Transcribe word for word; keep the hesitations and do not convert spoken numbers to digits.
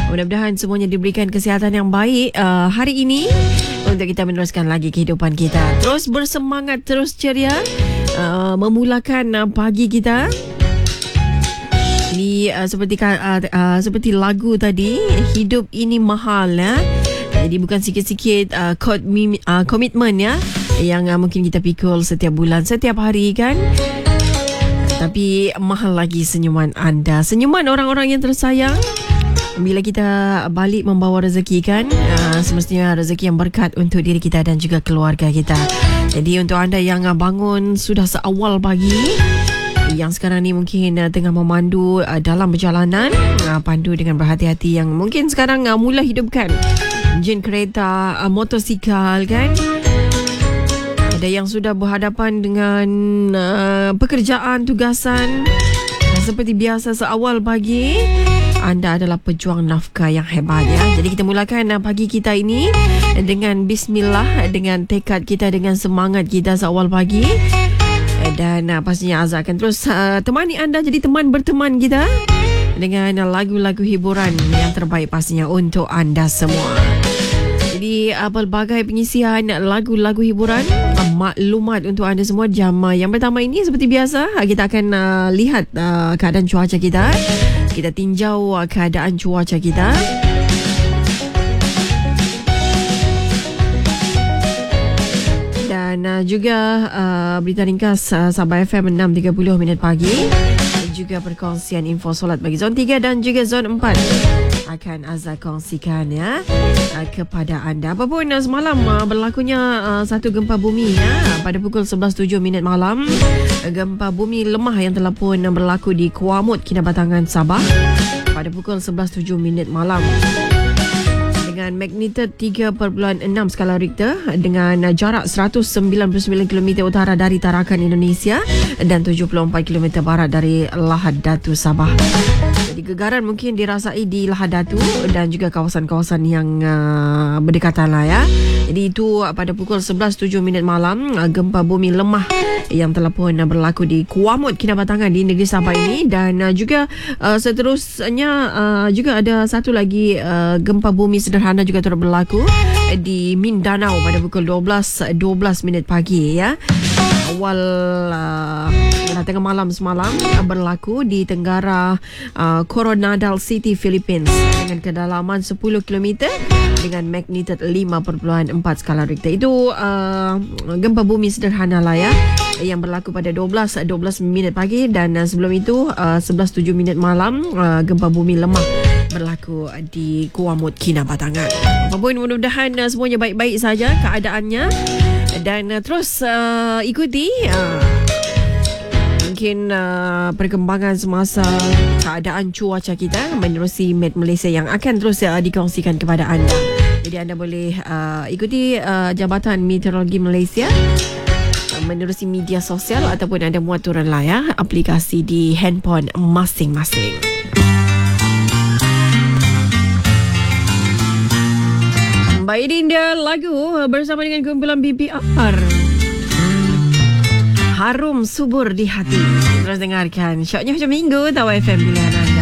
Mudah-mudahan semuanya diberikan kesihatan yang baik uh, hari ini untuk kita meneruskan lagi kehidupan kita. Terus bersemangat, terus ceria, uh, memulakan uh, pagi kita. Ini uh, seperti uh, uh, seperti lagu tadi, hidup ini mahal ya. Jadi bukan sikit-sikit uh, uh, komitmen ya yang uh, mungkin kita pikul setiap bulan, setiap hari kan. Tapi mahal lagi senyuman anda, senyuman orang-orang yang tersayang. Bila kita balik membawa rezeki kan, uh, semestinya rezeki yang berkat untuk diri kita dan juga keluarga kita. Jadi untuk anda yang uh, bangun sudah seawal pagi, yang sekarang ni mungkin uh, tengah memandu uh, dalam perjalanan, uh, pandu dengan berhati-hati, yang mungkin sekarang uh, mula hidupkan enjin kereta, uh, motosikal kan. Ada yang sudah berhadapan dengan uh, pekerjaan, tugasan. Dan seperti biasa seawal pagi, anda adalah pejuang nafkah yang hebat ya. Jadi kita mulakan uh, pagi kita ini dengan bismillah, dengan tekad kita, dengan semangat kita seawal pagi. Dan uh, pastinya Azhar akan terus uh, temani anda, jadi teman berteman kita dengan uh, lagu-lagu hiburan yang terbaik pastinya untuk anda semua. Jadi uh, pelbagai pengisian lagu-lagu hiburan, uh, maklumat untuk anda semua. Jam uh, yang pertama ini seperti biasa, uh, kita akan uh, lihat uh, keadaan cuaca kita. Kita tinjau uh, keadaan cuaca kita. Dan uh, juga uh, berita ringkas uh, Sabah F M enam tiga puluh minit pagi. Dan juga perkongsian info solat bagi zon tiga dan juga zon empat akan Azhar kongsikan ya uh, kepada anda. Apapun uh, semalam uh, berlakunya uh, satu gempa bumi ya pada pukul sebelas tujuh minit malam. Uh, gempa bumi lemah yang telah pun uh, berlaku di Kuamut, Kinabatangan, Sabah pada pukul sebelas tujuh minit malam. Dengan magnitude tiga perpuluhan enam skala Richter, dengan jarak seratus sembilan puluh sembilan kilometer utara dari Tarakan, Indonesia, dan tujuh puluh empat kilometer barat dari Lahad Datu, Sabah. Jadi gegaran mungkin dirasai di Lahad Datu dan juga kawasan-kawasan yang uh, berdekatan lah ya. Jadi itu pada pukul sebelas tujuh minit malam, uh, gempa bumi lemah yang telah pun uh, berlaku di Kuamut, Kinabatangan di negeri Sabah ini. Dan uh, juga uh, seterusnya uh, juga ada satu lagi uh, gempa bumi sederhana juga turut berlaku di Mindanao pada pukul dua belas dua belas minit pagi ya. Awal uh, tengah malam semalam uh, berlaku di Tenggara uh, Coronadal City, Philippines, dengan kedalaman sepuluh kilometer dengan magnitude lima perpuluhan empat skala Richter. Itu uh, gempa bumi sederhana lah ya yang berlaku pada dua belas dua belas minit pagi. Dan uh, sebelum itu uh, sebelas tujuh minit malam, uh, gempa bumi lemah berlaku di Kuamut, Kinabatangan. Apapun, mudah-mudahan uh, semuanya baik-baik saja keadaannya. Dan uh, terus uh, ikuti uh, mungkin uh, perkembangan semasa keadaan cuaca kita menerusi Met Malaysia yang akan terus uh, dikongsikan kepada anda. Jadi anda boleh uh, ikuti uh, Jabatan Meteorologi Malaysia uh, menerusi media sosial, ataupun anda muat turun lah ya aplikasi di handphone masing-masing. Baik Dinda, lagu bersama dengan kumpulan B B R, Harum Subur di Hati. Terus dengarkan syoknya macam minggu Tawa F M pilihan anda.